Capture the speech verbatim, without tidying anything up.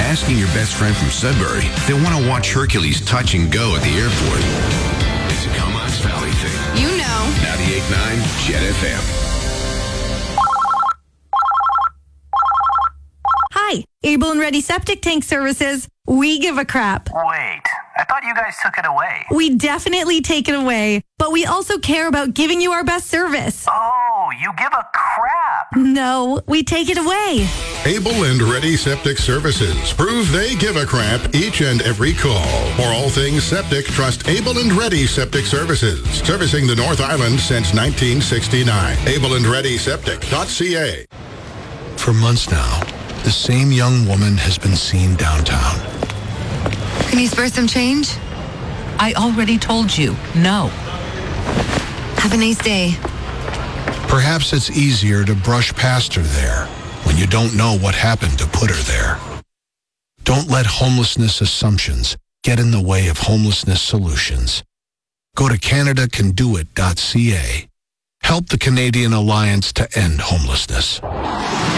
asking your best friend from Sudbury, they want to watch Hercules touch and go at the airport. It's a Comox Valley thing. You know. ninety-eight point nine Jet F M. Hi, Able and Ready Septic Tank Services. We give a crap. Wait, I thought you guys took it away. We definitely take it away, but we also care about giving you our best service. Oh, you give a crap. No, we take it away. Able and Ready Septic Services. Prove they give a crap each and every call. For all things septic, trust Able and Ready Septic Services. Servicing the North Island since nineteen sixty-nine. able and ready septic dot c a. For months now, the same young woman has been seen downtown. Can you spare some change? I already told you, no. Have a nice day. Perhaps it's easier to brush past her there when you don't know what happened to put her there. Don't let homelessness assumptions get in the way of homelessness solutions. Go to canada can do it dot c a. Help the Canadian Alliance to End Homelessness.